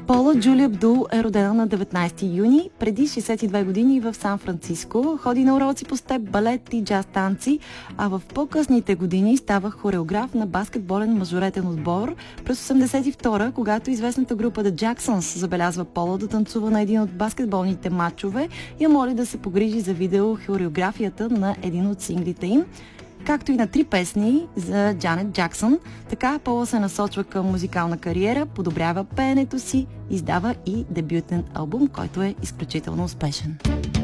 Пола Джулия Абдул е родена на 19 юни, преди 62 години в Сан-Франциско. Ходи на уроци по степ, балет и джаз танци, а в по-късните години става хореограф на баскетболен мажоретен отбор. През 82-та, когато известната група The Jacksons забелязва Пола да танцува на един от баскетболните матчове, я моли да се погрижи за видео хореографията на един от синглите им, както и на 3 песни за Джанет Джаксън. Така Пола се насочва към музикална кариера, подобрява пеенето си, издава и дебютен албум, който е изключително успешен.